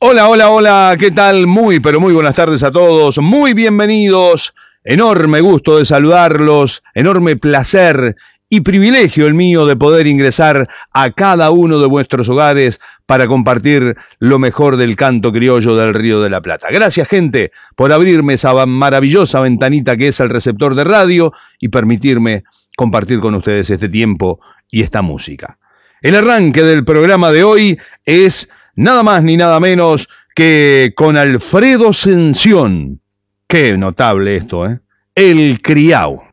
Hola, hola, hola, ¿qué tal? Muy, pero muy buenas tardes a todos, muy bienvenidos, enorme gusto de saludarlos, enorme placer y privilegio el mío de poder ingresar a cada uno de vuestros hogares para compartir lo mejor del canto criollo del Río de la Plata. Gracias, gente, por abrirme esa maravillosa ventanita que es el receptor de radio y permitirme compartir con ustedes este tiempo y esta música. El arranque del programa de hoy es nada más ni nada menos que con Alfredo Sención. Qué notable esto, ¿eh? El Criao.